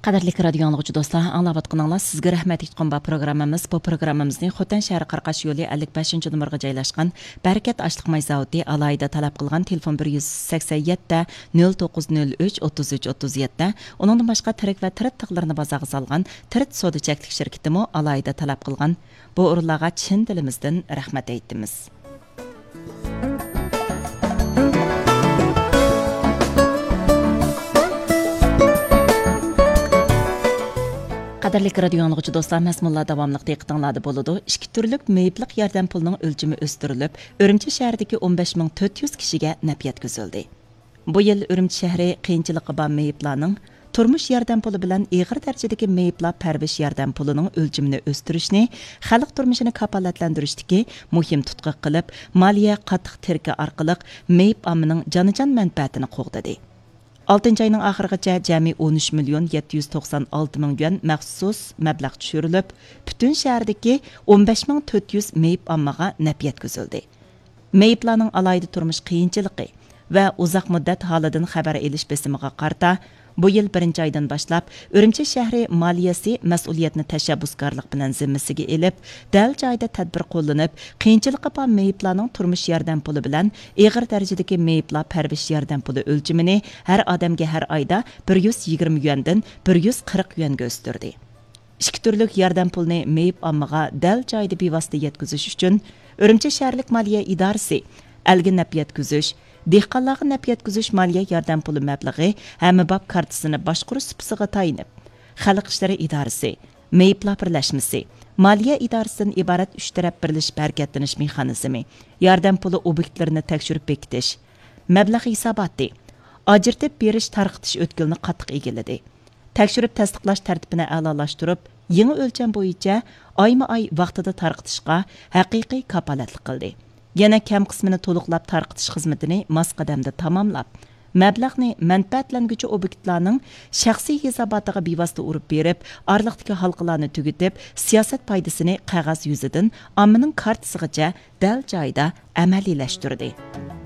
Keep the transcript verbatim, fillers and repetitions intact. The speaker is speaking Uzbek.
Qadarlik radio anlıqçı dostlar, anlavatqınlar sizga rahmat aytqan bu programmamiz. Bu programmamizni Xotan shahri Qarqash yo'li ellik beshinchi numaraga joylashgan Barakat Ashliq may zavodi alayida talab qilgan telefon bir yuz sakson yetti nol to'qqiz nol uch o'ttiz uch o'ttiz yetti. Uningdan boshqa tirik va tirit tig'larini bozorga solgan Tirit soda cheklik shirkatimi alayida talab qilgan. Bu o'rinlarga chin dilimizdan rahmat aytamiz. Qadarlik radio anlıqçı dostlar, məzmunlar davamlıq diqqətinizdə boludu. İki türlük meyiplik yardım pulunun ölçümü östürülüb, Ürümçi şəhərdəki on beş min dörd yüz kişiyə nəp yetkizildi. Bu yıl Ürümçi şəhəri qiyinçiliqi bar meyiplarning turmuş yardım pulu bilan ağır dərəcədəki meyiplar pərviş yardım pulunun ölçümünü östürüşni, xalq turmuşunu kapalatlandırishdiki muhim tutqu qilib, maliya qattiq terki arqılıq meyip amının canıcan mənfəətini qoğdadı. oltinchi ayning oxirigacha jami o'n uch million yetti yuz to'qson olti ming yuan maxsus mablag' tushirilib, butun shahardagi o'n besh ming to'rt yuz meyip ommaga naf yetkazildi. Meyiplarning alayda turmush qiyinchiligi va uzoq muddat holidan xabar elish besimiga qarta bu yil birinchi oydan boshlab Ürümçi shahri maliyasi mas'uliyatni tashabbuskorlik bilan zimmasiga elib, dal joyda tadbir qo'llanib, qiyinchiligi bor meyiplarning turmush yordam puli bilan og'ir darajadagi meyiplar parvish yordam puli o'lchimini har odamga har oyda bir yuz yigirma yuandan bir yuz qirq yuanga o'stirdi. Ikki turlik yordam pulini meyip ommaga dal joyda bevosita yetkazish uchun Ürümçi shaharlik moliya idorasi alga naf yetkazish, dehqonlarga naf yetkazish moliya yordam puli mablag'i hammabop kartasini boshqarish sipasiga tayinib, Xalq ishlari idorasi, meyiplar birlashmasi, moliya idorasidan iborat uch taraf birlash harakatlanish mexanizmi, yordam puli obyektlarini tekshirib bekitish, mablag' hisoboti, ajirtib berish tarqitish o'tkilini qattiq egalladi. Tekshirib tasdiqlash tartibini a'lolashtirib, yangi o'lcham bo'yicha oyma-oy vaqtida tarqitishga haqiqiy kapolatlik qildi. Yana kam qismini to'liqlab tarqitish xizmatini mos qadamda tamomlab, mablag'ni manfaatlanguchi obyektlarning shaxsiy hisobotiga bevosita urib berib, orliqdagi halqalarni tugatib, siyosat foydasini qog'oz yuzidan ommaning kartasigacha dal joyda amaliylashtirdi.